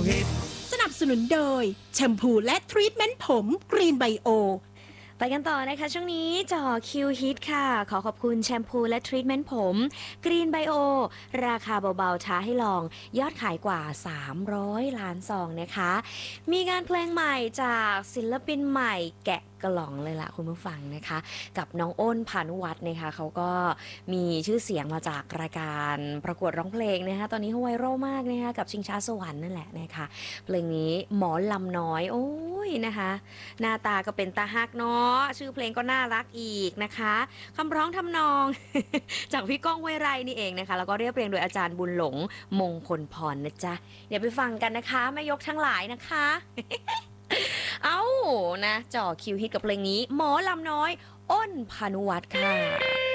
ฮิตสนับสนุนโดยแชมพูและทรีทเมนต์ผมกรีนไบโอไปกันต่อนะคะช่วงนี้จ่อคิวฮิตค่ะขอขอบคุณแชมพูและทรีทเมนต์ผมกรีนไบโอราคาเบาๆท้าให้ลองยอดขายกว่า300ล้านซองนะคะมีงานเพลงใหม่จากศิลปินใหม่แกะกล่องเลยล่ะคุณผู้ฟังนะคะกับน้องอ้นพานุวัฒน์นะคะเขาก็มีชื่อเสียงมาจากรายการประกวดร้องเพลงนะคะตอนนี้เขาไวรัลมากนะคะกับชิงช้าสวรรค์นั่นแหละนะคะเพลงนี้หมอลำน้อยโอ้ยนะคะหน้าตาก็เป็นตาฮักเนาะชื่อเพลงก็น่ารักอีกนะคะคำร้องทำนอง จากพี่ก้องห้วยไร่นี่เองนะคะแล้วก็เรียบเรียงโดยอาจารย์บุญหลงมงคลพรนะจ๊ะเดี๋ยวไปฟังกันนะคะแม่ยกทั้งหลายนะคะ เอานะจ่อคิวฮิตกับเพลงนี้หมอลำน้อยอ้นพานุวัฒน์ค่ะ